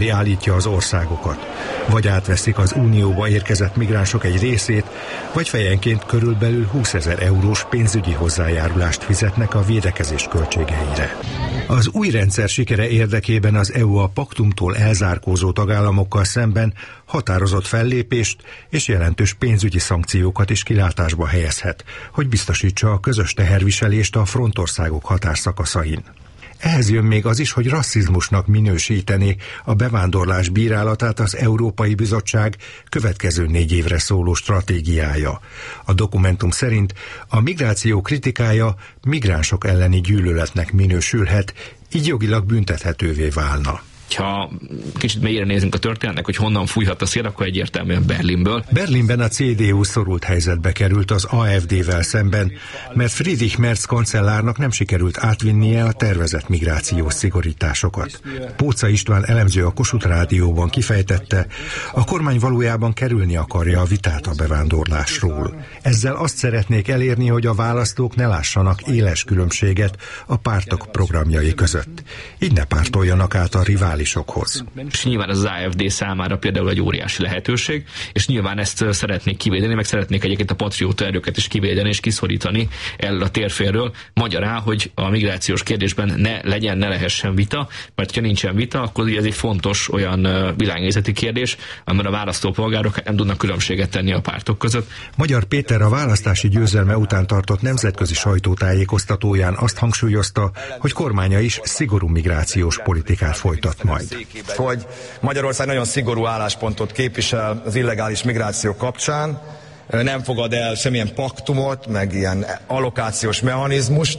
állítja az országokat. Vagy átveszik az Unióba érkezett migránsok egy részét, vagy fejenként körülbelül 20 000 eurós pénzügyi hozzájárulást fizetnek a védekezés költségeire. Az új rendszer sikere érdekében az EU a paktumtól elzárkózó tagállamokkal szemben határozott fellépést és jelentős pénzügyi szankciókat is kilátásba helyezhet, hogy biztosítsa a közös teherviselést a frontországok határszakaszain. Ehhez jön még az is, hogy rasszizmusnak minősíteni a bevándorlás bírálatát az Európai Bizottság következő 4 évre szóló stratégiája. A dokumentum szerint a migráció kritikája migránsok elleni gyűlöletnek minősülhet, így jogilag büntethetővé válna. Ha kicsit mélyre nézünk a történetnek, hogy honnan fújhat a szél, akkor egyértelműen Berlinből. Berlinben a CDU szorult helyzetbe került az AfD-vel szemben, mert Friedrich Merz kancellárnak nem sikerült átvinnie a tervezett migrációs szigorításokat. Póca István elemző a Kossuth Rádióban kifejtette, a kormány valójában kerülni akarja a vitát a bevándorlásról. Ezzel azt szeretnék elérni, hogy a választók ne lássanak éles különbséget a pártok programjai között. Így ne pártoljanak át a riválisokhoz. És nyilván az AfD számára például egy óriási lehetőség, és nyilván ezt szeretnék kivédeni, meg szeretnék egyébként a patrióta erőket is kivédeni és kiszorítani el a térfélről, magyarán, hogy a migrációs kérdésben ne lehessen vita, mert ha nincsen vita, akkor ez egy fontos olyan világnézeti kérdés, amiben a választópolgárok nem tudnak különbséget tenni a pártok között. Magyar Péter a választási győzelme után tartott nemzetközi sajtótájékoztatóján azt hangsúlyozta, hogy kormánya is szigorú migrációs politikát folytat majd. Hogy Magyarország nagyon szigorú álláspontot képvisel az illegális migráció kapcsán, nem fogad el semmilyen paktumot, meg ilyen allokációs mechanizmust,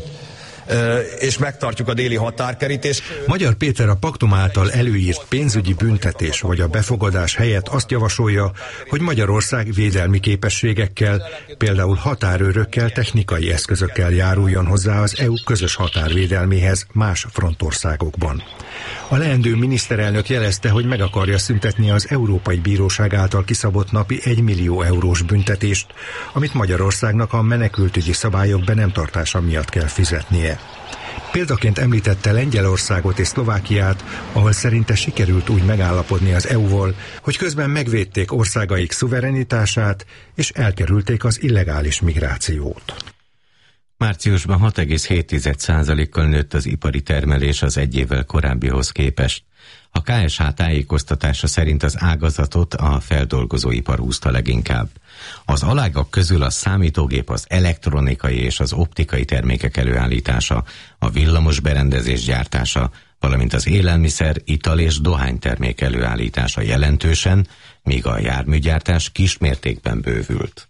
és megtartjuk a déli határkerítést. Magyar Péter a paktum által előírt pénzügyi büntetés vagy a befogadás helyett azt javasolja, hogy Magyarország védelmi képességekkel, például határőrökkel, technikai eszközökkel járuljon hozzá az EU közös határvédelméhez más frontországokban. A leendő miniszterelnök jelezte, hogy meg akarja szüntetni az Európai Bíróság által kiszabott napi 1 millió eurós büntetést, amit Magyarországnak a menekültügyi szabályok be nem tartása miatt kell fizetnie. Példaként említette Lengyelországot és Szlovákiát, ahol szerinte sikerült úgy megállapodni az EU-val, hogy közben megvédték országaik szuverenitását és elkerülték az illegális migrációt. Márciusban 6,7%-kal nőtt az ipari termelés az egy évvel korábbihoz képest. A KSH tájékoztatása szerint az ágazatot a feldolgozóipar húzta leginkább. Az alágak közül a számítógép, az elektronikai és az optikai termékek előállítása, a villamos berendezés gyártása, valamint az élelmiszer, ital és dohánytermék előállítása jelentősen, míg a járműgyártás kismértékben bővült.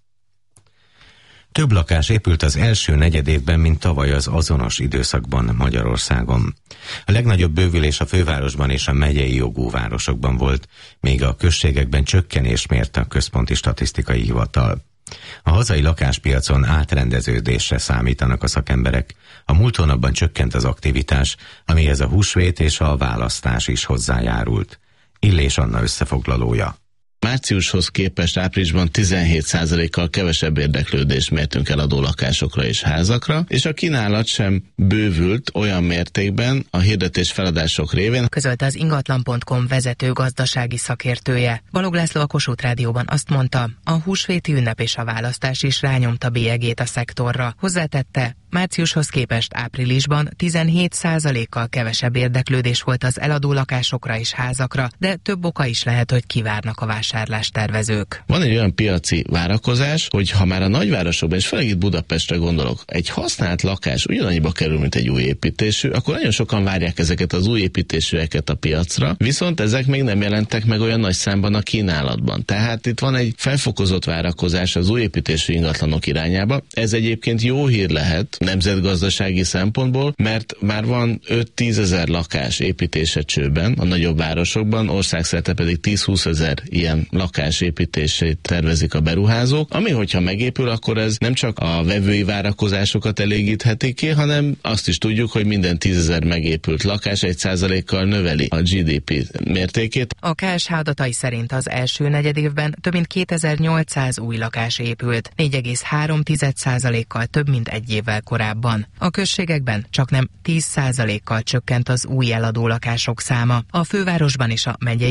Több lakás épült az első negyedévben, mint tavaly az azonos időszakban Magyarországon. A legnagyobb bővülés a fővárosban és a megyei jogú városokban volt, míg a községekben csökkenést mért a Központi Statisztikai Hivatal. A hazai lakáspiacon átrendeződésre számítanak a szakemberek. A múlt hónapban csökkent az aktivitás, amihez a húsvét és a választás is hozzájárult. Illés Anna összefoglalója. Márciushoz képest áprilisban 17%-kal kevesebb érdeklődést mértünk eladó lakásokra és házakra, és a kínálat sem bővült olyan mértékben a hirdetés feladások révén, közölte az ingatlan.com vezető gazdasági szakértője. Balog László a Kossuth Rádióban azt mondta, a húsvéti ünnep és a választás is rányomta bélyegét a szektorra. Hozzátette, márciushoz képest áprilisban 17%-kal kevesebb érdeklődés volt az eladó lakásokra és házakra, de több oka is lehet, hogy kivárnak a vásárlástervezők. Van egy olyan piaci várakozás, hogy ha már a nagyvárosokban, és főleg itt Budapestre gondolok, egy használt lakás ugyanannyiba kerül, mint egy új építésű, akkor nagyon sokan várják ezeket az új építésűeket a piacra, viszont ezek még nem jelentek meg olyan nagy számban a kínálatban. Tehát itt van egy felfokozott várakozás az új építésű ingatlanok irányába. Ez egyébként jó hír lehet nemzetgazdasági szempontból, mert már van 5-10 ezer lakás építése csőben a nagyobb városokban, országszerte pedig 10-20 ezer ilyen ezer lakás építését tervezik a beruházók, ami hogyha megépül, akkor ez nem csak a vevői várakozásokat elégítheti ki, hanem azt is tudjuk, hogy minden 10 000 megépült lakás 1%-kal növeli a GDP mértékét. A KSH adatai szerint az első negyedévben több mint 2800 új lakás épült, 4,3%-kal több, mint egy évvel korábban. A községekben csaknem 10%-kal csökkent az új eladó lakások száma. A fővárosban és a megyei